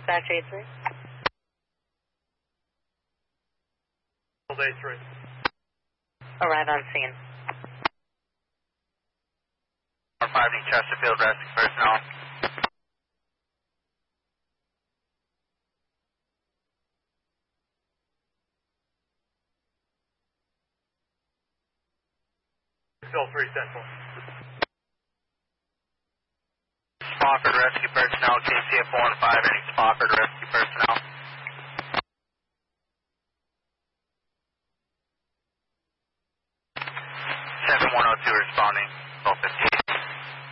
Dispatch 83. Day 3. Arrive on scene. 5 New Chesterfield, rescue personnel. Still 3 Central. Spofford rescue personnel, KCF 1-5, any Spofford rescue